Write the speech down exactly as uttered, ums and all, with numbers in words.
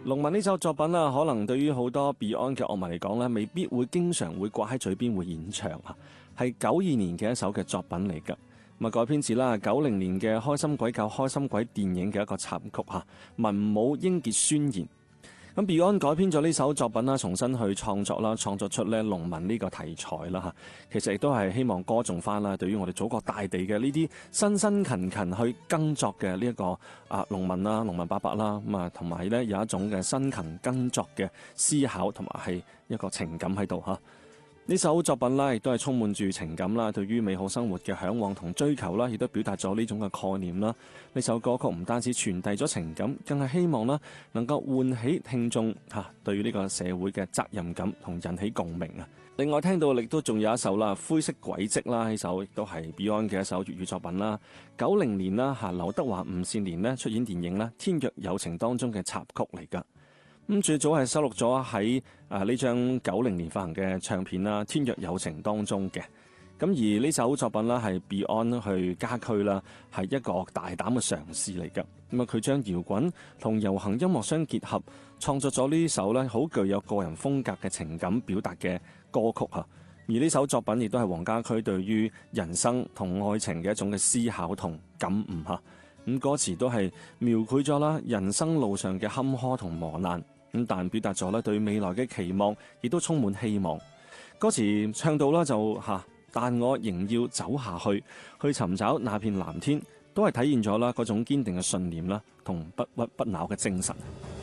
農民呢首作品啊，可能對於好多 Beyond 嘅樂迷嚟講咧，未必會經常會掛喺嘴邊會演唱啊，係九二年嘅一首嘅作品嚟㗎。咁啊改編自啦九零年嘅《開心鬼救開心鬼》電影嘅一個插曲嚇，文武英傑宣言。咁 Beyond 改編咗呢首作品啦，重新去創作啦，創作出咧農民呢個題材啦嚇。其實亦都係希望歌頌翻啦，對於我哋祖國大地嘅呢啲辛辛勤勤去耕作嘅呢一個啊農民啦、農民伯伯啦，咁啊同埋咧有一種嘅辛勤耕作嘅思考同埋係一個情感喺度嚇。呢首作品啦，亦都係充滿住情感啦，對於美好生活嘅嚮往同追求啦，亦都表達咗呢種嘅概念啦。呢首歌曲唔單止傳遞咗情感，更係希望啦能夠喚起聽眾嚇對於呢個社會嘅責任感同引起共鳴啊。另外聽到亦都仲有一首啦《灰色軌跡》啦，呢首亦都係 Beyond 嘅一首粵語作品啦。九零年啦嚇，劉德華、吳倩蓮咧出演電影啦《天若有情》當中嘅插曲嚟㗎。咁最早係收錄咗喺啊呢張九零年發行嘅唱片啦《天若有情》當中嘅。咁而呢首作品啦係 Beyond 去家駒啦，係一個大膽嘅嘗試嚟㗎。咁啊佢將搖滾同流行音樂相結合，創作咗呢首咧好具有個人風格嘅情感表達嘅歌曲嚇。而呢首作品亦都係黃家駒對於人生同愛情嘅一種嘅思考同感悟嚇。咁歌詞都係描繪咗啦人生路上嘅坎坷同磨難。咁但表達咗咧對未來嘅期望，亦都充滿希望。歌詞唱到啦就嚇，但我仍要走下去，去尋找那片藍天，都係體現咗啦嗰種堅定嘅信念啦，同不屈不撓嘅精神。